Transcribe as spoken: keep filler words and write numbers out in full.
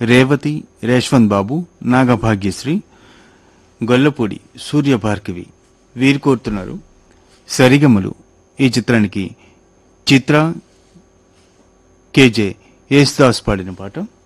రేవతి, రేష్వంత్ బాబు, నాగభాగ్యశ్రీ, గొల్లపూడి సూర్యభార్గవి వీరు కోరుతున్నారు సరిగమలు ఈ చిత్రానికి చిత్ర, కేజే యేసుదాస్ పాడిన పాట.